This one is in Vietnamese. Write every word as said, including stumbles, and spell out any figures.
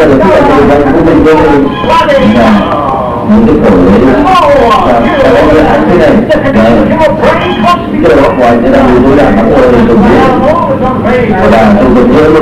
là được cái gì vậy của mình đây là những cái cổ đấy là cái này thế này cái đó ngoài thế là người tôi đã bắt đầu dùng cái là dùng cái